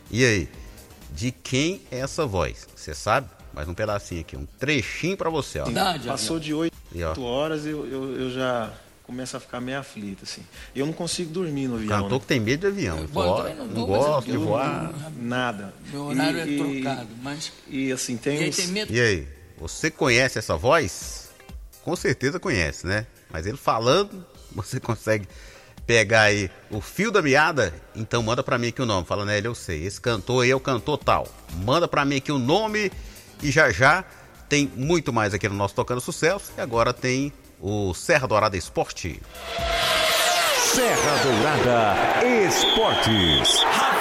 E aí, de quem é essa voz? Você sabe? Mais um pedacinho aqui, um trechinho pra você, ó. Passou de 8 horas e eu já começo a ficar meio aflito, assim. Eu não consigo dormir no avião. Cantor que tem medo de avião. Não gosto de voar. Nada. Meu horário é trocado, mas... E assim, tem medo. E aí, você conhece essa voz? Com certeza conhece, né? Mas ele falando, você consegue pegar aí o fio da meada? Então manda pra mim aqui o nome. Fala, né, eu sei, esse cantor aí é o cantor tal. Manda pra mim aqui o nome e já tem muito mais aqui no nosso Tocando Sucesso. E agora tem o Serra Dourada Esporte. Serra Dourada Esportes.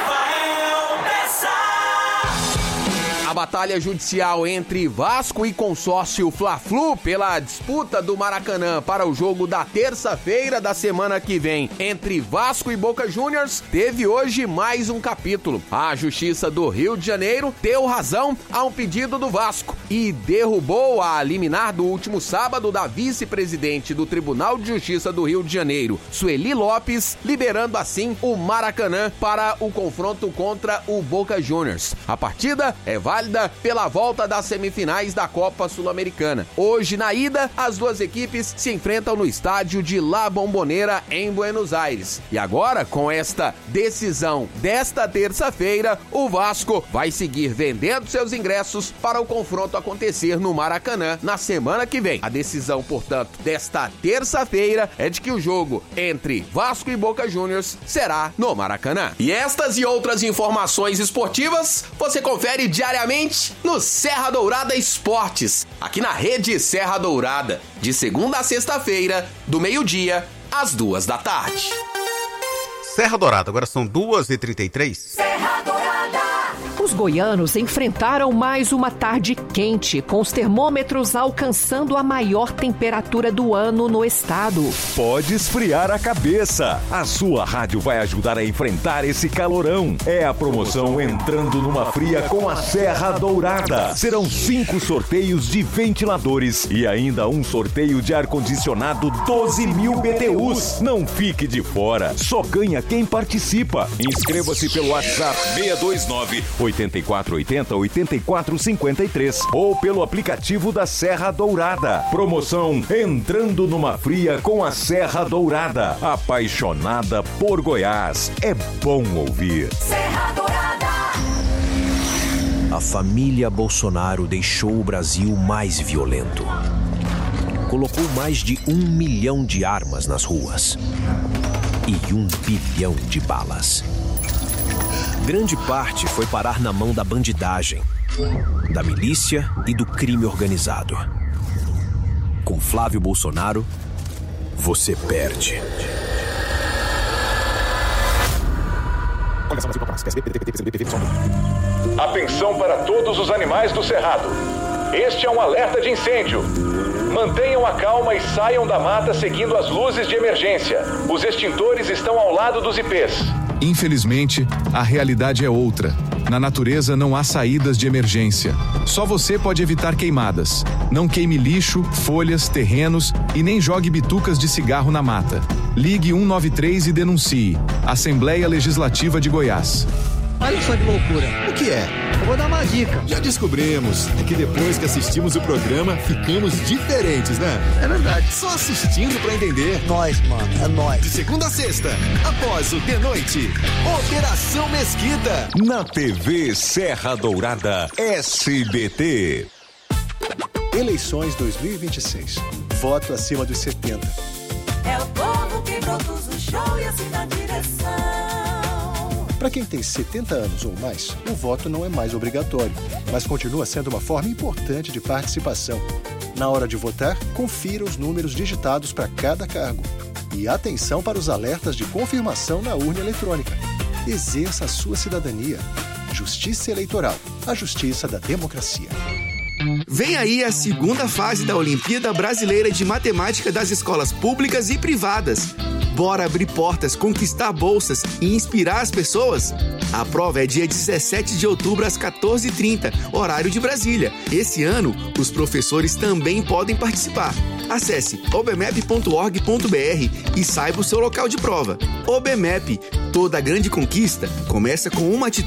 A batalha judicial entre Vasco e consórcio Fla-Flu pela disputa do Maracanã para o jogo da terça-feira da semana que vem entre Vasco e Boca Juniors teve hoje mais um capítulo. A Justiça do Rio de Janeiro deu razão a um pedido do Vasco e derrubou a liminar do último sábado da vice-presidente do Tribunal de Justiça do Rio de Janeiro, Sueli Lopes, liberando assim o Maracanã para o confronto contra o Boca Juniors. A partida é válida pela volta das semifinais da Copa Sul-Americana. Hoje, na ida, as duas equipes se enfrentam no estádio de La Bombonera, em Buenos Aires. E agora, com esta decisão desta terça-feira, o Vasco vai seguir vendendo seus ingressos para o confronto acontecer no Maracanã na semana que vem. A decisão, portanto, desta terça-feira é de que o jogo entre Vasco e Boca Juniors será no Maracanã. E estas e outras informações esportivas você confere diariamente no Serra Dourada Esportes, aqui na Rede Serra Dourada, de segunda a sexta-feira, do meio-dia às 14h. Serra Dourada, agora são 2h33. Serra Dourada. Os goianos enfrentaram mais uma tarde quente, com os termômetros alcançando a maior temperatura do ano no estado. Pode esfriar a cabeça. A sua rádio vai ajudar a enfrentar esse calorão. É a promoção Entrando numa Fria com a Serra Dourada. Serão 5 sorteios de ventiladores e ainda um sorteio de ar-condicionado 12.000 BTUs. Não fique de fora, só ganha quem participa. Inscreva-se pelo WhatsApp 629-8480-8453 ou pelo aplicativo da Serra Dourada. Promoção Entrando numa Fria com a Serra Dourada. Apaixonada por Goiás. É bom ouvir. Serra Dourada. A família Bolsonaro deixou o Brasil mais violento. Colocou mais de 1 milhão de armas nas ruas e 1 bilhão de balas. Grande parte foi parar na mão da bandidagem, da milícia e do crime organizado. Com Flávio Bolsonaro, você perde. Atenção para todos os animais do cerrado. Este é um alerta de incêndio. Mantenham a calma e saiam da mata seguindo as luzes de emergência. Os extintores estão ao lado dos ipês. Infelizmente, a realidade é outra. Na natureza não há saídas de emergência. Só você pode evitar queimadas. Não queime lixo, folhas, terrenos e nem jogue bitucas de cigarro na mata. Ligue 193 e denuncie. Assembleia Legislativa de Goiás. Olha só que loucura. O que é? Eu vou dar uma dica. Já descobrimos. É que depois que assistimos o programa, ficamos diferentes, né? É verdade. Só assistindo pra entender. Nós, mano. É nós. De segunda a sexta, após o de noite, Operação Mesquita. Na TV Serra Dourada SBT. Eleições 2026. Voto acima dos 70. É o povo que produz o show e assina a direção. Para quem tem 70 anos ou mais, o voto não é mais obrigatório, mas continua sendo uma forma importante de participação. Na hora de votar, confira os números digitados para cada cargo. E atenção para os alertas de confirmação na urna eletrônica. Exerça a sua cidadania. Justiça Eleitoral, a justiça da democracia. Vem aí a segunda fase da Olimpíada Brasileira de Matemática das escolas públicas e privadas. Bora abrir portas, conquistar bolsas e inspirar as pessoas? A prova é dia 17 de outubro às 14h30, horário de Brasília. Esse ano, os professores também podem participar. Acesse obmep.org.br e saiba o seu local de prova. OBMEP, toda grande conquista começa com uma atitude.